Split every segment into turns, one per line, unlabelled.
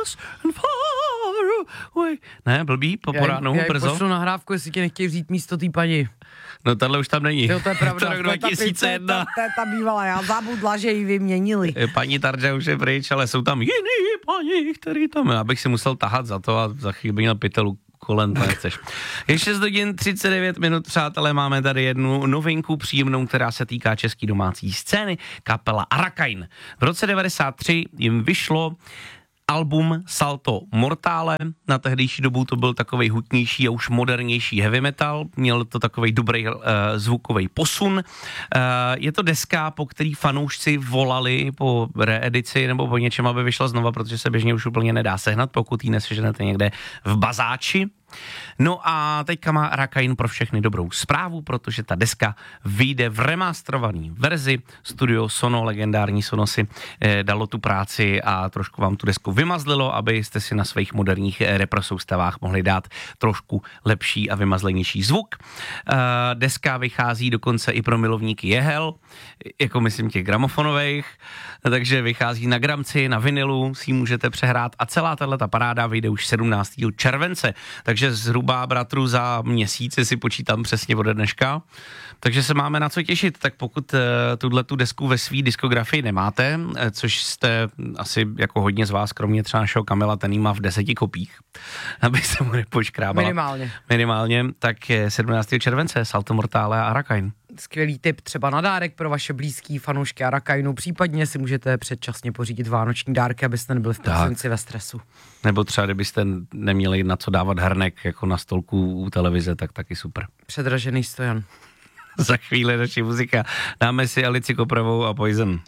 us and far away. Ne, blbý, po ránu, brzo.
Já pošlu nahrávku, jestli tě nechtějí vzít místo té paní.
No tahle už tam není.
Jo, to je pravda.
To rok 2001.
To je ta bývalá, já zabudla, že ji vyměnili.
Paní Tarja už je pryč, ale jsou tam jiný paní, který tam, abych si musel tahat za to a za chvíli bych měl pytelu kolem, to nechceš. Je 6 hodin 39 minut, přátelé, máme tady jednu novinku příjemnou, která se týká české domácí scény, kapela Arakain. V roce 93 jim vyšlo album Salto Mortale, na tehdejší dobu to byl takovej hutnější a už modernější heavy metal, měl to takovej dobrý zvukový posun. Je to deska, po který fanoušci volali po reedici nebo po něčem, aby vyšla znova, protože se běžně už úplně nedá sehnat, pokud ji neseženete někde v bazáči. No a teďka má Arakain pro všechny dobrou zprávu, protože ta deska vyjde v remasterované verzi. Studio Sono, legendární Sono si dalo tu práci a trošku vám tu desku vymazlilo, abyste si na svých moderních reprosoustavách mohli dát trošku lepší a vymazlenější zvuk. Deska vychází dokonce i pro milovníky jehel, jako myslím těch gramofonových, takže vychází na gramci, na vinilu, si můžete přehrát a celá tato paráda vyjde už 17. července, takže zhruba, bratru, za měsíc, si počítám přesně ode dneška. Takže se máme na co těšit. Tak pokud tu desku ve svý diskografii nemáte, což jste asi jako hodně z vás, kromě třeba našeho Kamila, ten jí má v 10 kopích, aby se mu nepoškrábala. Minimálně, tak je 17. července, Salto Mortale a Arakain.
Skvělý tip třeba na dárek pro vaše blízký fanoušky Arakainu, případně si můžete předčasně pořídit vánoční dárky, abyste nebyli v prosinci ve stresu.
Nebo třeba, kdybyste neměli na co dávat hrnek jako na stolku u televize, tak taky super.
Předražený stojan.
Za chvíli naší muzika. Dáme si Alici Koprovou a Poison.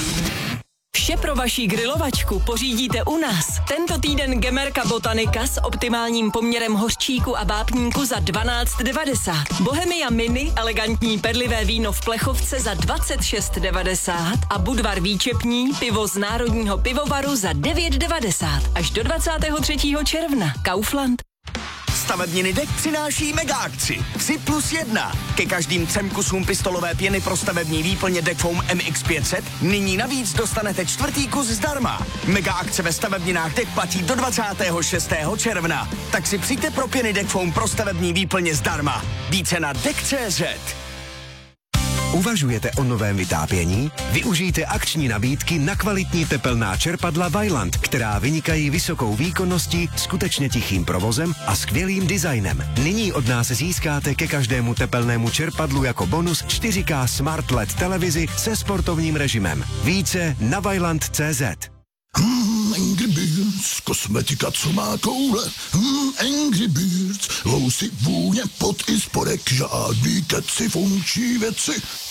Vše pro vaši grilovačku pořídíte u nás. Tento týden Gemerka Botanika s optimálním poměrem hořčíku a vápníku za 12,90. Bohemia Mini, elegantní perlivé víno v plechovce za 26,90 a Budvar výčepní, pivo z Národního pivovaru za 9,90. Až do 23. června. Kaufland.
Stavebniny DEK přináší mega akci 3+1. Ke každým 3 kusům pistolové pěny pro stavební výplně DEK Foam MX500 nyní navíc dostanete 4. kus zdarma. Mega akce ve stavebninách DEK platí do 26. června. Tak si přijďte pro pěny DEK Foam pro stavební výplně zdarma. Více na DEK.cz.
Uvažujete o novém vytápění? Využijte akční nabídky na kvalitní tepelná čerpadla Vaillant, která vynikají vysokou výkonností, skutečně tichým provozem a skvělým designem. Nyní od nás získáte ke každému tepelnému čerpadlu jako bonus 4K Smart LED televizi se sportovním režimem. Více na Vaillant.cz.
Angry Birds, kosmetika, co má koule. Angry Birds, housy, vůně, pot i spodek, žádný keci, funkční věci.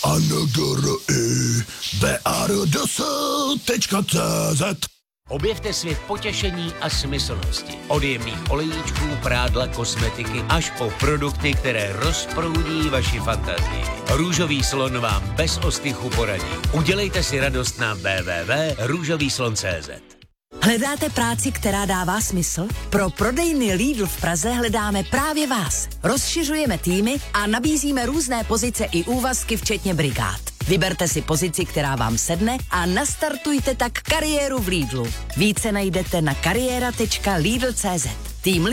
BRDS.cz.
Objevte svět potěšení a smyslnosti. Od jemných olejníčků, prádla, kosmetiky až po produkty, které rozproudí vaši fantazii. Růžový slon vám bez ostychu poradí. Udělejte si radost na www.růžovýslon.cz.
Hledáte práci, která dává smysl? Pro prodejny Lidl v Praze hledáme právě vás. Rozšiřujeme týmy a nabízíme různé pozice i úvazky, včetně brigád. Vyberte si pozici, která vám sedne a nastartujte tak kariéru v Lidlu. Více najdete na kariéra.lidl.cz. Tým